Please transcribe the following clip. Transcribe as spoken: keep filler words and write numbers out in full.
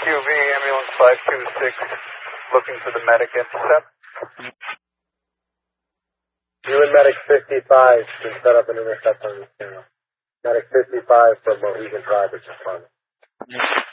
Q V, ambulance five two six, looking for the medic intercept. You and medic fifty-five can set up an intercept on this channel. Medic fifty-five for Mohegan Drive, which is fun.